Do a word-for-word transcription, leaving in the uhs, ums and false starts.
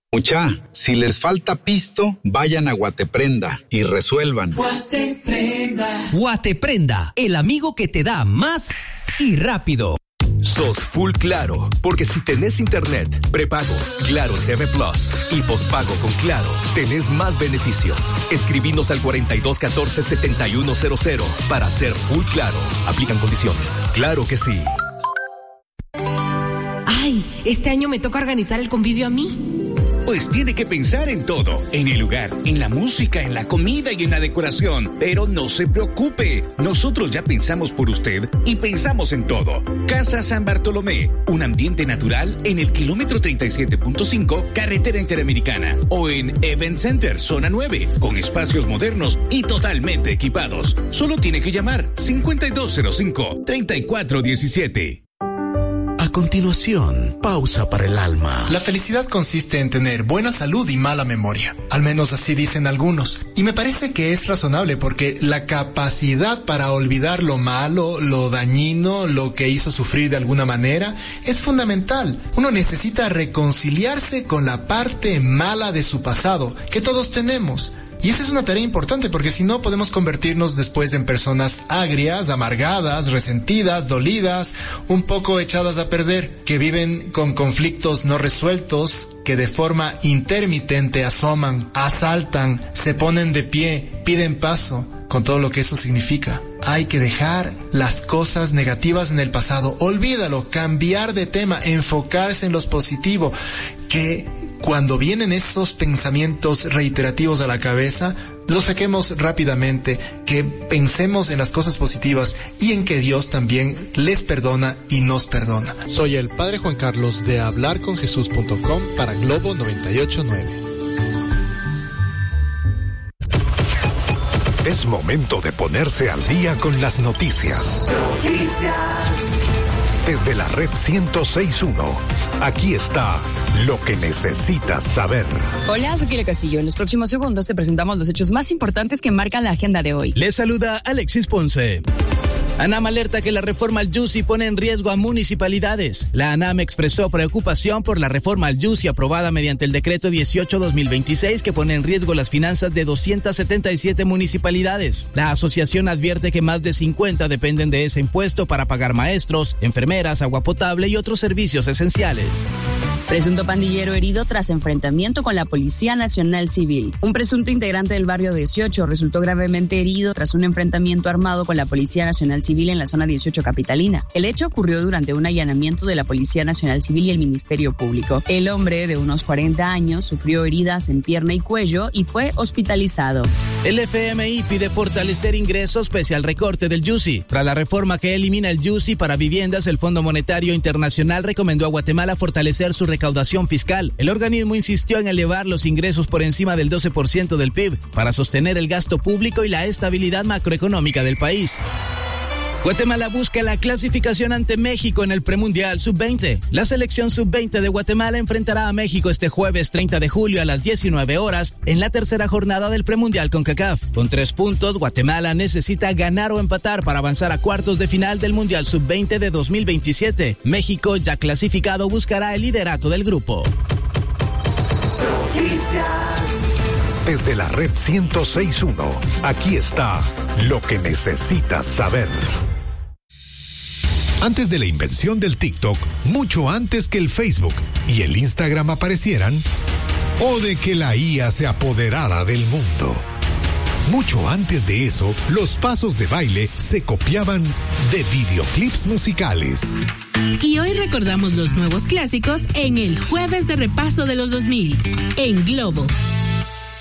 Mucha, si les falta pisto, vayan a Guateprenda y resuelvan. Guateprenda. Guateprenda, el amigo que te da más y rápido. Sos full Claro, porque si tenés internet, prepago, Claro T V Plus y pospago con Claro, tenés más beneficios. Escribinos al cuarenta y dos catorce setenta y uno cero cero para ser full Claro. Aplican condiciones. Claro que sí. Ay, este año me toca organizar el convivio a mí. Pues tiene que pensar en todo, en el lugar, en la música, en la comida y en la decoración. Pero no se preocupe, nosotros ya pensamos por usted y pensamos en todo. Casa San Bartolomé, un ambiente natural en el kilómetro treinta y siete punto cinco, carretera interamericana. O en Event Center, zona nueve, con espacios modernos y totalmente equipados. Solo tiene que llamar cincuenta y dos cero cinco, treinta y cuatro diecisiete. A continuación, pausa para el alma. La felicidad consiste en tener buena salud y mala memoria. Al menos así dicen algunos. Y me parece que es razonable porque la capacidad para olvidar lo malo, lo dañino, lo que hizo sufrir de alguna manera, es fundamental. Uno necesita reconciliarse con la parte mala de su pasado, que todos tenemos. Y esa es una tarea importante porque si no podemos convertirnos después en personas agrias, amargadas, resentidas, dolidas, un poco echadas a perder, que viven con conflictos no resueltos, que de forma intermitente asoman, asaltan, se ponen de pie, piden paso, con todo lo que eso significa. Hay que dejar las cosas negativas en el pasado, olvídalo, cambiar de tema, enfocarse en lo positivo, que cuando vienen esos pensamientos reiterativos a la cabeza, los saquemos rápidamente, que pensemos en las cosas positivas y en que Dios también les perdona y nos perdona. Soy el Padre Juan Carlos de hablar con jesús punto com para Globo noventa y ocho nueve. Es momento de ponerse al día con las noticias. Noticias. Desde la red ciento seis punto uno, aquí está lo que necesitas saber. Hola, soy Kile Castillo. En los próximos segundos te presentamos los hechos más importantes que marcan la agenda de hoy. Les saluda Alexis Ponce. ANAM alerta que la reforma al YUSI pone en riesgo a municipalidades. La ANAM expresó preocupación por la reforma al YUSI aprobada mediante el decreto dieciocho dos mil veintiséis que pone en riesgo las finanzas de doscientas setenta y siete municipalidades. La asociación advierte que más de cincuenta dependen de ese impuesto para pagar maestros, enfermeras, agua potable y otros servicios esenciales. Presunto pandillero herido tras enfrentamiento con la Policía Nacional Civil. Un presunto integrante del barrio dieciocho resultó gravemente herido tras un enfrentamiento armado con la Policía Nacional Civil en la zona dieciocho capitalina. El hecho ocurrió durante un allanamiento de la Policía Nacional Civil y el Ministerio Público. El hombre, de unos cuarenta años, sufrió heridas en pierna y cuello y fue hospitalizado. El F M I pide fortalecer ingresos pese al recorte del YUSI. Tras la reforma que elimina el YUSI para viviendas, el Fondo Monetario Internacional recomendó a Guatemala fortalecer su recaudación fiscal. El organismo insistió en elevar los ingresos por encima del doce por ciento del P I B para sostener el gasto público y la estabilidad macroeconómica del país. Guatemala busca la clasificación ante México en el premundial sub veinte. La selección sub veinte de Guatemala enfrentará a México este jueves treinta de julio a las diecinueve horas en la tercera jornada del premundial CONCACAF. Con tres puntos, Guatemala necesita ganar o empatar para avanzar a cuartos de final del mundial sub veinte de dos mil veintisiete. México, ya clasificado, buscará el liderato del grupo. Desde la red ciento seis punto uno, aquí está lo que necesitas saber. Antes de la invención del TikTok, mucho antes que el Facebook y el Instagram aparecieran, o de que la I A se apoderara del mundo. Mucho antes de eso, los pasos de baile se copiaban de videoclips musicales. Y hoy recordamos los nuevos clásicos en el Jueves de Repaso de los dos mil, en Globo